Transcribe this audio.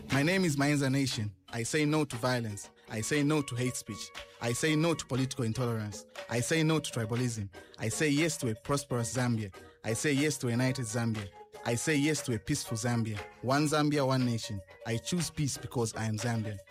My name is Mainza Nation. I say no to violence. I say no to hate speech. I say no to political intolerance. I say no to tribalism. I say yes to a prosperous Zambia. I say yes to a united Zambia. I say yes to a peaceful Zambia. One Zambia, one nation. I choose peace because I am Zambian.